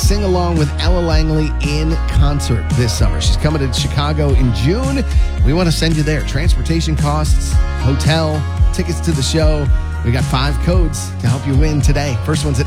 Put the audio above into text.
sing along with Ella Langley in concert this summer. She's coming to Chicago in June. We want to send you there. Transportation costs, hotel, tickets to the show. We got 5 codes to help you win today. First one's at